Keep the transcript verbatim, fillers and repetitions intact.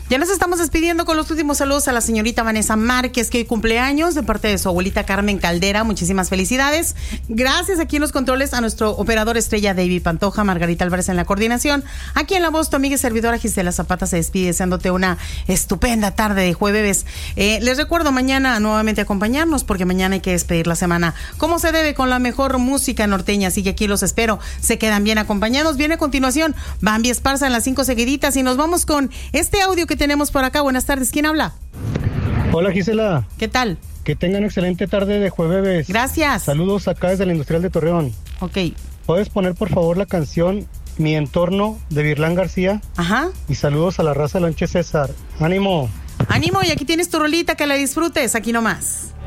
Ya nos estamos despidiendo con los últimos saludos a la señorita Vanessa Márquez, que hoy cumpleaños, de parte de su abuelita Carmen Caldera. Muchísimas felicidades. Gracias aquí en los controles a nuestro operador estrella David Pantoja, Margarita Álvarez en la coordinación. Aquí en la voz, tu amiga y servidora Gisela Zapata se despide deseándote una estupenda tarde de jueves. Eh, les recuerdo mañana nuevamente acompañarnos, porque mañana hay que despedir la semana como se debe, con la mejor música norteña. Así que aquí los espero. Se quedan bien acompañados. Viene a continuación Bambi Esparza en las cinco seguiditas y nos vamos con este audio que tenemos por acá. Buenas tardes, ¿quién habla? Hola Gisela. ¿Qué tal? Que tengan excelente tarde de jueves. Gracias. Saludos acá desde la Industrial de Torreón. Ok. ¿Puedes poner por favor la canción Mi Entorno de Virlán García? Ajá. Y saludos a la raza Lonche César. ¡Ánimo! Ánimo, y aquí tienes tu rolita, que la disfrutes, aquí nomás.